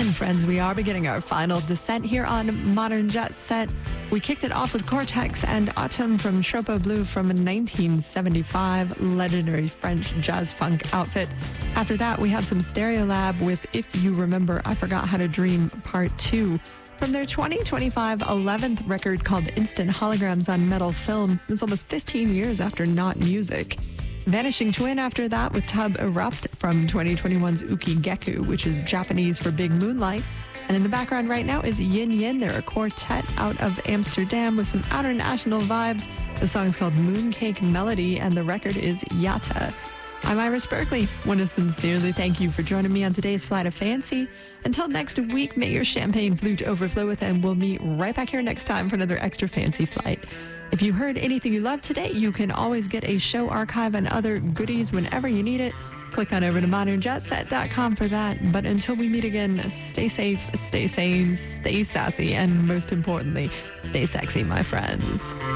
And friends, we are beginning our final descent here on Modern Jet Set. We kicked it off with Cortex and Autumn from Tropo Blue from 1975, legendary French jazz funk outfit. After that, we had some Stereolab with If You Remember, I Forgot How to Dream Part 2. From their 2025 11th record called Instant Holograms on Metal Film, this is almost 15 years after Not Music. Vanishing Twin after that with Tub Erupt from 2021's Uki Geku, which is Japanese for Big Moonlight. And in the background right now is Yin Yin. They're a quartet out of Amsterdam with some international vibes. The song is called Mooncake Melody and the record is Yata. I'm Iris Berkeley. Want to sincerely thank you for joining me on today's Flight of Fancy. Until next week, may your champagne flute overflow with, and we'll meet right back here next time for another extra fancy flight. If you heard anything you loved today, you can always get a show archive and other goodies whenever you need it. Click on over to modernjetset.com for that. But until we meet again, stay safe, stay sane, stay sassy, and most importantly, stay sexy, my friends.